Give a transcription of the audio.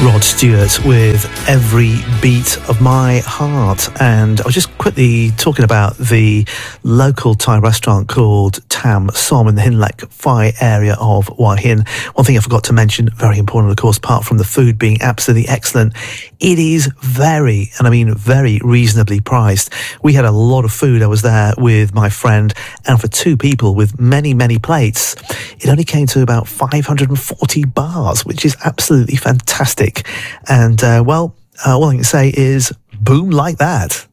Rod Stewart with Every Beat of My Heart. And I was just quickly talking about the local Thai restaurant called Tam Som in the Hin Lek Phai area of Hua Hin. One thing I forgot to mention, very important of course, apart from the food being absolutely excellent, it is very, and I mean very reasonably priced. We had a lot of food. I was there with my friend, and for two people with many, many plates, it only came to about 540 bars, which is absolutely fantastic. And, all I can say is boom like that.